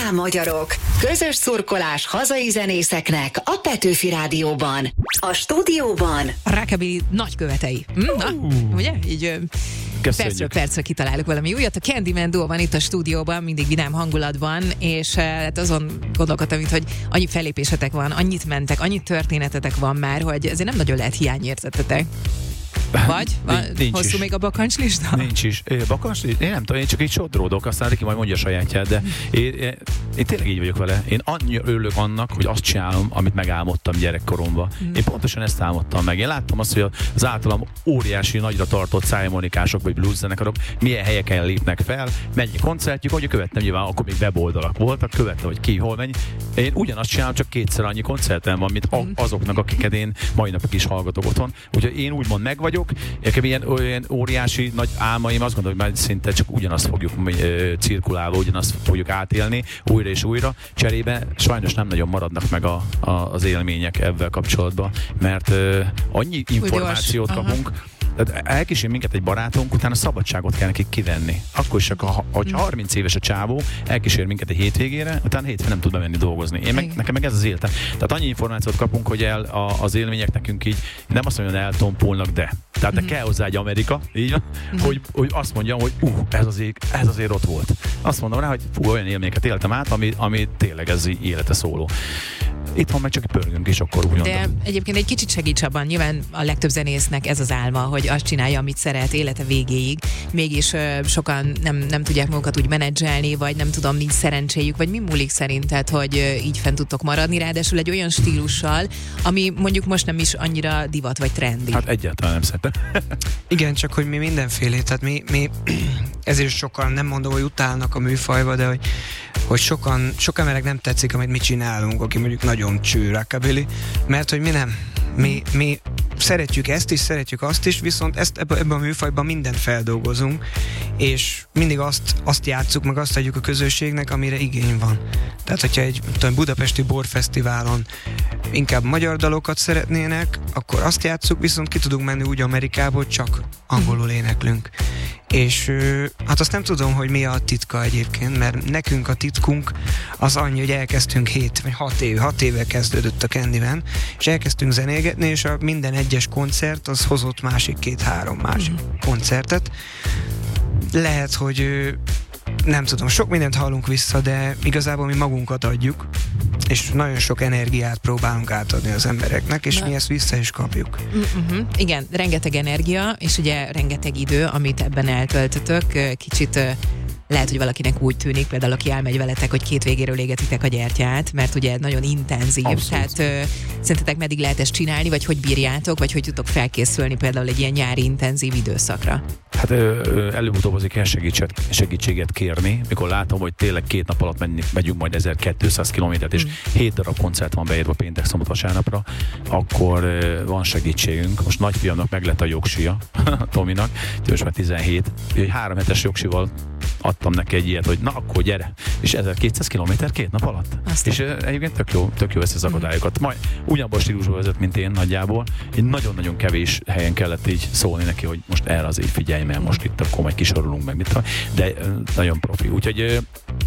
Dánmmagyarok. Közös szurkolás hazai zenészeknek a Petőfi Rádióban. A stúdióban Rockabilly nagykövetei. Ugye? Így percről percre kitalálok valami újat. A Candyman Duo van itt a stúdióban, mindig vidám hangulatban, és hát azon gondolkodtam itt, hogy annyi fellépésetek van, annyit mentek, annyi történetetek van már, hogy ezért nem nagyon lehet hiányérzetetek. Vagy? Nincs hosszú is. Még a bakancslista? Nincs is. Bakancslista? Én nem tudom, én csak így sodródok, aztán Riki majd mondja a sajátját, de én tényleg így vagyok vele. Én annyira örülök annak, hogy azt csinálom, amit megálmodtam gyerekkoromban. Én pontosan ezt álmodtam meg. Én láttam azt, hogy az általam óriási, nagyra tartott szájmonikások vagy blues zenekarok milyen helyeken lépnek fel, mennyi koncertjük, ahogy követtem, nyilván akkor még weboldalak voltak, követtem, hogy ki, hol mennyi. Én ugyanazt csinálom, csak kétszer annyi koncertem van, mint azoknak, akiket én mai napig is hallgatok otthon. Úgyhogy én úgymond meg vagyok. Nekem ilyen óriási nagy álmaim, azt gondolom, hogy már szinte csak ugyanazt fogjuk cirkulálva, ugyanazt fogjuk átélni újra és újra. Cserébe sajnos nem nagyon maradnak meg az élmények ebben kapcsolatban, mert annyi információt kapunk. Tehát elkísér minket egy barátunk, utána szabadságot kell nekik kivenni. Akkor is, hogy 30 éves a csávó, elkísér minket egy hétvégére, utána hétfőn nem tud bemenni dolgozni. Nekem meg ez az életem. Tehát annyi információt kapunk, hogy az élmények nekünk így nem azt mondja, hogy eltompulnak, de. Tehát de kell hozzá egy Amerika, így van, hogy azt mondjam, hogy ez azért ott volt. Azt mondom rá, hogy olyan élményeket éltem át, ami tényleg ez élete szóló. Itthon meg csak pörgünk is, akkor úgy mondom. De egyébként egy kicsit segíts abban, nyilván a legtöbb zenésznek ez az álma, hogy azt csinálja, amit szeret élete végéig. Mégis sokan nem tudják magukat úgy menedzselni, vagy nem tudom, nincs szerencséjük, vagy mi múlik szerinted, hogy így fent tudtok maradni, ráadásul egy olyan stílussal, ami mondjuk most nem is annyira divat vagy trendi. Hát egyáltalán nem szerintem. Igen, csak hogy mi mindenfélét, tehát mi ezért sokan nem mondom, hogy utálnak a műfajba, de hogy sok emberek nem tetszik, amit mi csinálunk, aki mondjuk nagyon cső rockabilly, mert hogy mi nem. Mi szeretjük ezt is, szeretjük azt is, viszont ebben a műfajban mindent feldolgozunk, és mindig azt játsszuk, meg azt adjuk a közönségnek, amire igény van. Tehát, hogyha egy budapesti borfesztiválon inkább magyar dalokat szeretnének, akkor azt játsszuk, viszont ki tudunk menni úgy Amerikából, csak angolul éneklünk. És hát azt nem tudom, hogy mi a titka egyébként, mert nekünk a titkunk az annyi, hogy elkezdtünk 6 éve kezdődött a Candyman, és elkezdtünk zenélgetni, és a minden egyes koncert az hozott másik 2-3 másik koncertet. Lehet, hogy nem tudom, sok mindent hallunk vissza, de igazából mi magunkat adjuk, és nagyon sok energiát próbálunk átadni az embereknek, és mi ezt vissza is kapjuk. Igen, rengeteg energia, és ugye rengeteg idő, amit ebben eltöltötök, kicsit lehet, hogy valakinek úgy tűnik, például aki elmegy veletek, hogy 2 végéről égetitek a gyertyát, mert ugye nagyon intenzív. Abszolút. Tehát szerintetek meddig lehet ezt csinálni, vagy hogy bírjátok, vagy hogy tudtok felkészülni például egy ilyen nyári intenzív időszakra? Hát előbb-utóbb azért kell segítséget kérni, mikor látom, hogy tényleg 2 nap alatt megyünk majd 1200 kilométert, és 7 darab koncert van beírva péntek, szombat, vasárnapra, akkor van segítségünk. Most nagyfiamnak meg lett a jogsia, Tominak, most már 17, 3 hetes jogsival adtam neki egy ilyet, hogy na akkor gyere, és 1200 kilométer 2 nap alatt. És egyébként tök jó ezt az akadályokat. Majd ugyanabban a stílusban vezet, mint én nagyjából. Én nagyon-nagyon kevés helyen kellett így szólni neki, hogy most erre azért figyelj, mert most itt akkor majd kisorolunk meg, de nagyon profi. Úgyhogy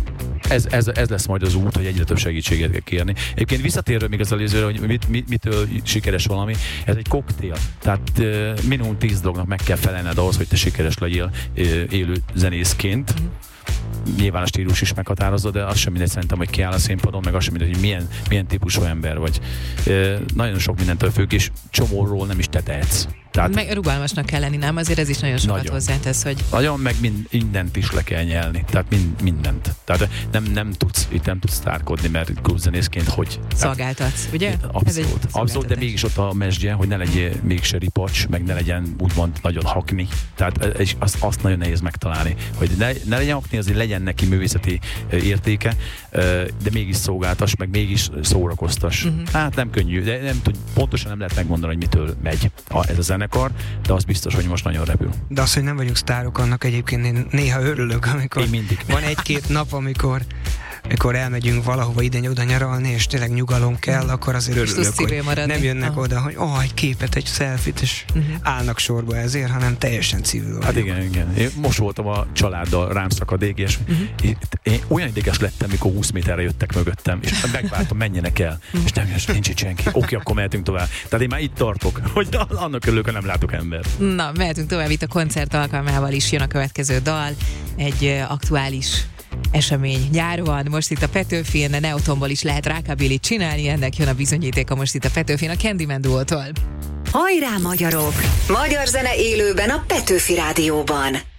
ez lesz majd az út, hogy egyre több segítséget kell kérni. Egyébként visszatérve még az előzőre, hogy mitől sikeres valami, ez egy koktél. Tehát minimum 10 dolognak meg kell felelned ahhoz, hogy te sikeres legyél élő zenészként. Nyilván a stílus is meghatározza, de az sem mindegy szerintem, hogy kiáll a színpadon, meg az sem mindegy, hogy milyen típusú ember vagy. Nagyon sok mindentől függ, és csomóról nem is te tehetsz. Tehát, meg rugalmasnak kell lenni, nem? Azért ez is nagyon sokat hozzátesz, hogy... Nagyon, meg mindent is le kell nyelni. Tehát mindent. Tehát nem tudsz sztárkodni, mert klubzenészként hogy... Szolgáltatsz, ugye? Abszolút, de mégis ott a mesdje, hogy ne legyél mégse ripacs, meg ne legyen úgymond nagyon hakni. Tehát azt nagyon nehéz megtalálni, hogy ne legyen hakni, azért legyen neki művészeti értéke, de mégis szolgáltass, meg mégis szórakoztass. Hát nem könnyű, de pontosan nem lehet megmondani, hogy mitől megy ez a zenekar, de az biztos, hogy most nagyon repül. De az, hogy nem vagyunk sztárok, annak egyébként én néha örülök, amikor van 1-2 nap, amikor mikor elmegyünk valahova ide-oda nyaralni, és tényleg nyugalom kell, akkor azért örülök, hogy nem jönnek oda, hogy egy képet, egy selfit, és állnak sorba ezért, hanem teljesen civil vagyok. Hát igen. Én most voltam a családdal, rám szakadék, és én olyan ideges lettem, mikor 20 méterre jöttek mögöttem, és megvártam, menjenek el, és nem, nincs itt senki. Oké, akkor mehetünk tovább. Tehát én már itt tartok, hogy annak örülök, hogy nem látok embert. Na, mehetünk tovább, itt a koncert alkalmával is jön a következő dal, egy aktuális esemény. Nyár van, most itt a Petőfin, Neotomból is lehet rockabillyt csinálni, ennek jön a bizonyítéka most itt a Petőfin, a Candyman duótól. Hajrá magyarok! Magyar zene élőben a Petőfi Rádióban.